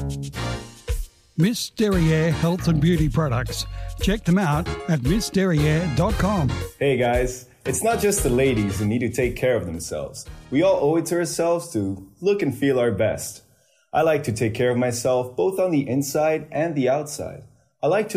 Miss Derriere Health and Beauty Products. Check them out at missderriere.com. Hey guys, it's not just the ladies who need to take care of themselves. We all owe it to ourselves to look and feel our best. I like to take care of myself both on the inside and the outside. I like to